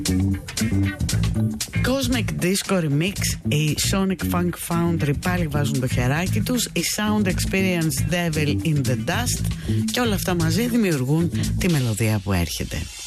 Cosmic Disco Remix, οι Sonic Funk Foundry πάλι βάζουν το χεράκι τους, η Sound Experience Devil in the Dust, και όλα αυτά μαζί δημιουργούν τη μελωδία που έρχεται.